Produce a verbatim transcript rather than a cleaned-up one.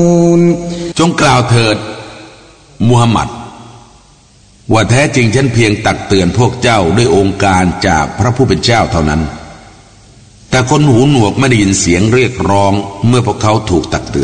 จงกล่าวเถิดมุฮัมมัดว่าแท้จริงฉันเพียงตักเตือนพวกเจ้าด้วยองค์การจากพระผู้เป็นเจ้าเท่านั้นแต่คนหูหนวกไม่ได้ยินเสียงเรียกร้องเมื่อพวกเขาถูกตักเตือน